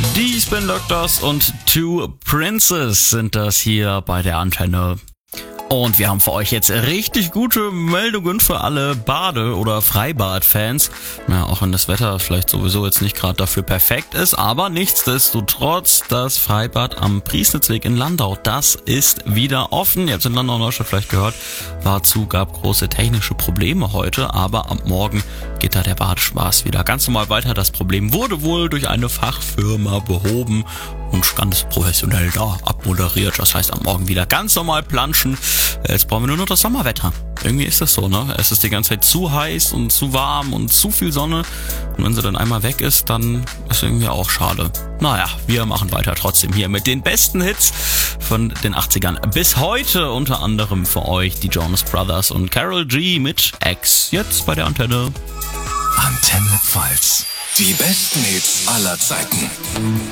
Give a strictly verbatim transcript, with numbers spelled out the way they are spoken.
Die Spin Doctors und Two Princes sind das hier bei der Antenne. Und wir haben für euch jetzt richtig gute Meldungen für alle Bade- oder Freibad-Fans. Na, auch wenn das Wetter vielleicht sowieso jetzt nicht gerade dafür perfekt ist, aber nichtsdestotrotz, das Freibad am Priesnitzweg in Landau, das ist wieder offen. Jetzt in Landau-Neustadt vielleicht gehört, war zu, gab große technische Probleme heute, aber am Morgen geht da der Badespaß wieder ganz normal weiter. Das Problem wurde wohl durch eine Fachfirma behoben und ganz professionell da abmoderiert. Das heißt, am Morgen wieder ganz normal planschen. Jetzt brauchen wir nur noch das Sommerwetter. Irgendwie ist das so, ne? Es ist die ganze Zeit zu heiß und zu warm und zu viel Sonne. Und wenn sie dann einmal weg ist, dann ist irgendwie auch schade. Naja, wir machen weiter trotzdem hier mit den besten Hits von den achtzigern. Bis heute unter anderem für euch die Jonas Brothers und Karol G mit X. Jetzt bei der Antenne. Antenne Pfalz. Die besten Hits aller Zeiten.